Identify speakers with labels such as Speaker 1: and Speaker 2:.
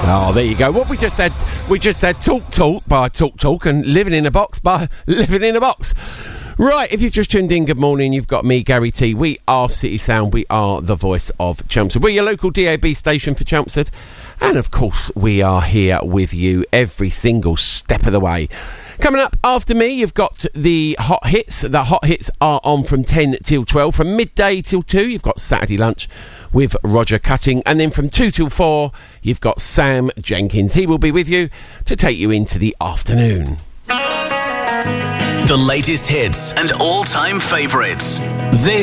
Speaker 1: Oh, there you go. What we just had Talk by Talk and Living in a Box by Living in a Box. Right, if you've just tuned in, good morning. You've got me, Gary T. We are City Sound. We are the voice of Chelmsford. We're your local DAB station for Chelmsford. And, of course, we are here with you every single step of the way. Coming up after me, you've got the Hot Hits. The Hot Hits are on from 10 till 12. From midday till 2, you've got Saturday Lunch with Roger Cutting. And then from 2 till 4, you've got Sam Jenkins. He will be with you to take you into the afternoon.
Speaker 2: The latest hits and all-time favourites. This